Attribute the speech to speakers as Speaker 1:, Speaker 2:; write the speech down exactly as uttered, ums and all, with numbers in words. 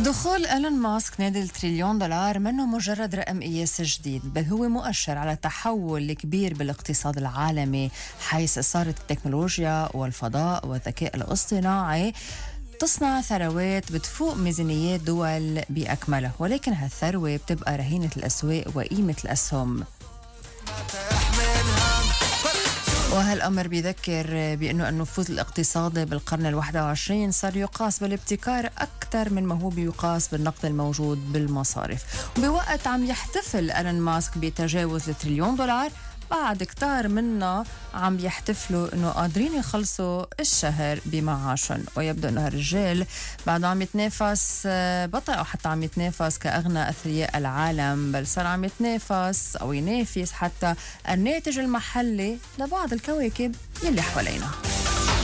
Speaker 1: دخول إيلون ماسك نادي التريليون دولار منه مجرد رقم قياس جديد، بل هو مؤشر على تحول كبير بالاقتصاد العالمي، حيث صارت التكنولوجيا والفضاء والذكاء الاصطناعي تصنع ثروات بتفوق ميزانيات دول بأكملها، ولكن هالثروة بتبقى رهينة الأسواق وقيمة الأسهم. وهالأمر بيذكر بأنه النفوذ الاقتصادي بالقرن الواحد وعشرين صار يقاس بالابتكار أكثر من ما هو بيقاس بالنقد الموجود بالمصارف. وبوقت عم يحتفل إيلون ماسك بتجاوز التريليون دولار، بعد كتار منا عم يحتفلوا انه قادرين يخلصوا الشهر بمعاشهم، ويبدو انه هالرجال بعد عم يتنافس بطل او حتى عم يتنافس كأغنى اثرياء العالم، بل صار عم يتنافس او ينافس حتى الناتج المحلي لبعض الكواكب يلي حوالينا.